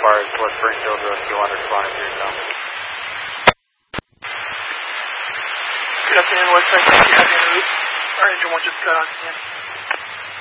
far as West Springfield, 200, responding to your call. Good afternoon, West Side. You have any Our engine 1 just got on again.